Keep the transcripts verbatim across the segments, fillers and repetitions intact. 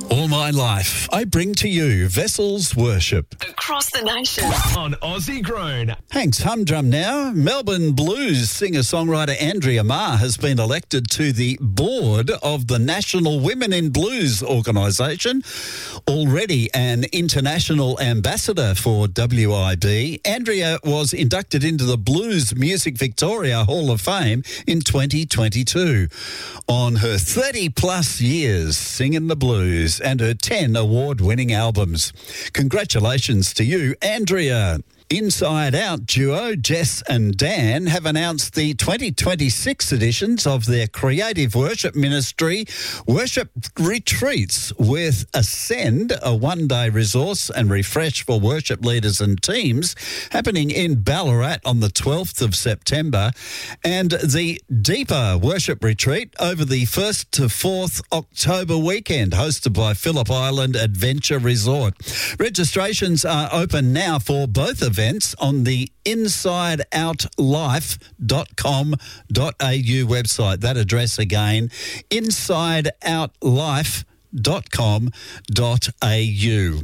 All my life, I bring to you Vessels Worship. Across the nation. On Aussie Grown. Hank's Humdrum now. Melbourne Blues singer-songwriter Andrea Marr has been elected to the board of the National Women in Blues organisation. Already an international ambassador for W I B, Andrea was inducted into the Blues Music Victoria Hall of Fame in twenty twenty-two. On her thirty-plus years singing the blues and her ten award-winning albums. Congratulations to you, Andrea. Inside Out duo Jess and Dan have announced the twenty twenty-six editions of their creative worship ministry worship retreats with Ascend, a one-day resource and refresh for worship leaders and teams, happening in Ballarat on the twelfth of September, and the Deeper Worship Retreat over the first to fourth October weekend, hosted by Phillip Island Adventure Resort. Registrations are open now for both events. Events on the inside out life dot com dot a u website. That address again, inside out life dot com dot a u.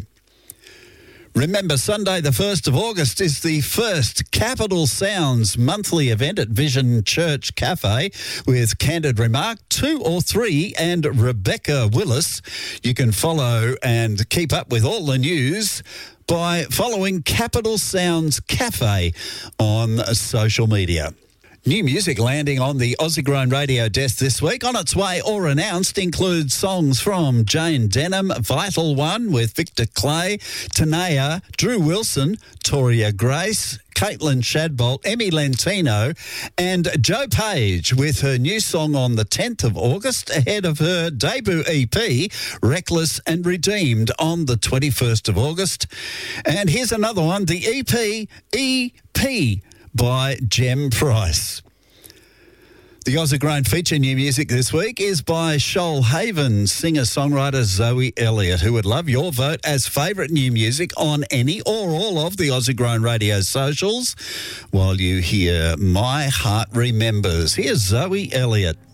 Remember, Sunday the first of August is the first Capital Sounds monthly event at Vision Church Cafe with Candid Remark, two or three, and Rebecca Willis. You can follow and keep up with all the news by following Capital Sounds Cafe on social media. New music landing on the Aussie Grown Radio desk this week. On its way or announced includes songs from Jane Denham, Vital One with Victor Clay, Tanea, Drew Wilson, Toria Grace, Caitlin Shadbolt, Emmy Lentino, and Joe Page with her new song on the tenth of August ahead of her debut E P, Reckless and Redeemed, on the twenty-first of August. And here's another one, the E P, E P by Jem Price. The Aussie Grown feature new music this week is by Shoalhaven singer-songwriter Zoe Elliott, who would love your vote as favourite new music on any or all of the Aussie Grown Radio socials while you hear My Heart Remembers. Here's Zoe Elliott.